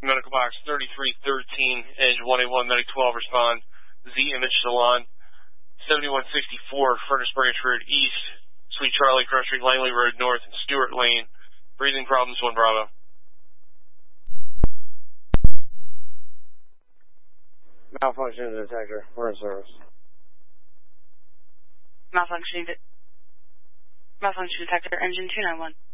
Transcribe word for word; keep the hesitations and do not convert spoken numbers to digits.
medical box thirty-three thirteen, Edge one eight one, Medic twelve, respond. Z Image Salon, seventy-one sixty-four, Furnace Branch Road East, Sweet Charlie, Cross Street, Langley Road North, and Stewart Lane. Breathing problems, one Bravo. Malfunction detector. We're in service. Malfunction, de malfunction detector, engine two nine one.